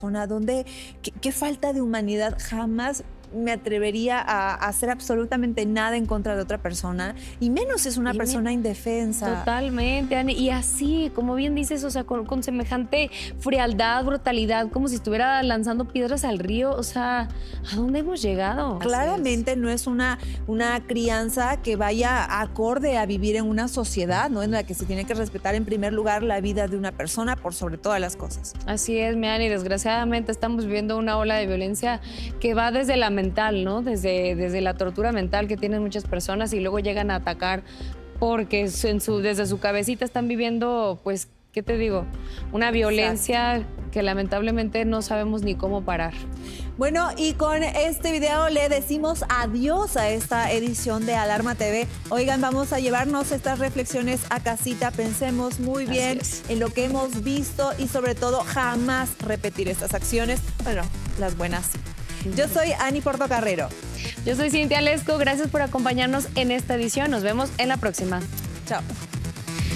donde qué falta de humanidad. Jamás me atrevería a hacer absolutamente nada en contra de otra persona, y menos es una persona indefensa. Totalmente, Ani. Y así, como bien dices, o sea, con semejante frialdad, brutalidad, como si estuviera lanzando piedras al río. O sea, ¿a dónde hemos llegado? Claramente no es una crianza que vaya acorde a vivir en una sociedad, ¿no? En la que se tiene que respetar en primer lugar la vida de una persona por sobre todas las cosas. Así es, mi Ani. Desgraciadamente estamos viviendo una ola de violencia que va desde la mental, ¿no? Desde la tortura mental que tienen muchas personas y luego llegan a atacar porque desde su cabecita están viviendo, pues, ¿qué te digo? Una violencia que lamentablemente no sabemos ni cómo parar. Bueno, y con este video le decimos adiós a esta edición de Alarma TV. Oigan, vamos a llevarnos estas reflexiones a casita. Pensemos muy bien en lo que hemos visto y sobre todo jamás repetir estas acciones. Bueno, las buenas sí. Yo soy Ani Portocarrero. Yo soy Cintia Lesco. Gracias por acompañarnos en esta edición. Nos vemos en la próxima. Chao.